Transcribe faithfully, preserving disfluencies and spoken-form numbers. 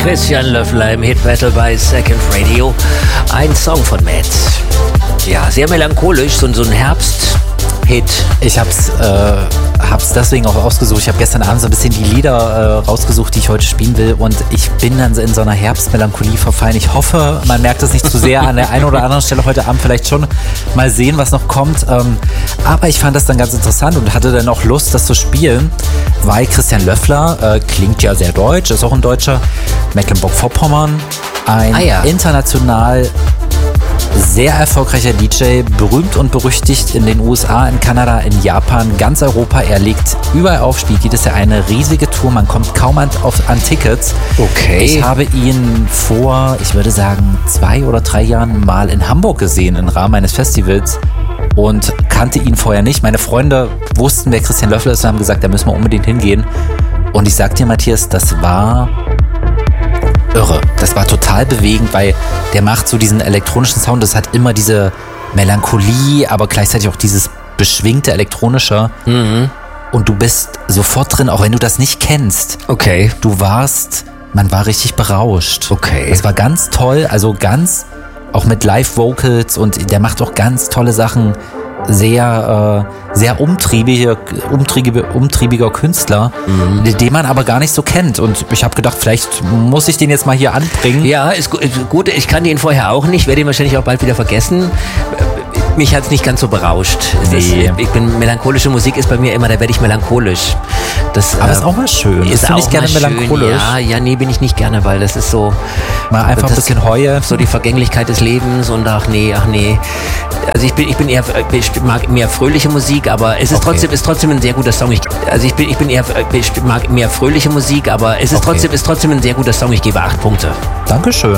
Christian Löffler im Hit Battle bei Second Radio. Ein Song von Matt. Ja, sehr melancholisch, so, so ein Herbst-Hit. Ich hab's, äh, hab's deswegen auch ausgesucht. Ich habe gestern Abend so ein bisschen die Lieder äh, rausgesucht, die ich heute spielen will. Und ich bin dann in so einer Herbstmelancholie verfallen. Ich hoffe, man merkt das nicht zu sehr. An der einen oder anderen Stelle heute Abend vielleicht schon mal sehen, was noch kommt. Ähm, aber ich fand das dann ganz interessant und hatte dann auch Lust, das zu spielen, weil Christian Löffler äh, klingt ja sehr deutsch, ist auch ein Deutscher, Mecklenburg-Vorpommern, ein Ah ja. international sehr erfolgreicher D J, berühmt und berüchtigt in den U S A, in Kanada, in Japan, ganz Europa. Er legt überall auf, spielt jedes Jahr eine riesige Tour. Man kommt kaum an, auf, an Tickets. Okay. Ich habe ihn vor, ich würde sagen, zwei oder drei Jahren mal in Hamburg gesehen, im Rahmen eines Festivals. Und kannte ihn vorher nicht. Meine Freunde wussten, wer Christian Löffler ist und haben gesagt, da müssen wir unbedingt hingehen. Und ich sag dir, Matthias, das war irre. Das war total bewegend, weil der macht so diesen elektronischen Sound. Das hat immer diese Melancholie, aber gleichzeitig auch dieses beschwingte elektronische. Mhm. Und du bist sofort drin, auch wenn du das nicht kennst. Okay. Du warst, man war richtig berauscht. Okay. Das war ganz toll, also ganz, auch mit Live-Vocals, und der macht auch ganz tolle Sachen. Sehr, äh, sehr umtriebiger, umtriebiger, umtriebiger Künstler, mhm. den man aber gar nicht so kennt. Und ich habe gedacht, vielleicht muss ich den jetzt mal hier anbringen. Ja, ist gu- ist gut. Ich kannte ihn vorher auch nicht, werde ihn wahrscheinlich auch bald wieder vergessen. Mich hat es nicht ganz so berauscht. Es Nee. ist, ich bin, melancholische Musik ist bei mir immer, da werde ich melancholisch. Das, Aber äh, ist auch mal schön. Ist Bist du auch nicht gerne mal schön. melancholisch? Ja, ja, nee, bin ich nicht gerne, weil das ist so... Mal einfach ein das- bisschen Heue. So die Vergänglichkeit des Lebens und ach nee, ach nee. Also ich bin, ich bin eher, ich mag mehr fröhliche Musik, aber es ist Okay. trotzdem, ist trotzdem ein sehr guter Song. Ich, also ich bin, ich bin eher, ich mag mehr fröhliche Musik, aber es ist Okay. trotzdem, ist trotzdem ein sehr guter Song. Ich gebe acht Punkte. Dankeschön.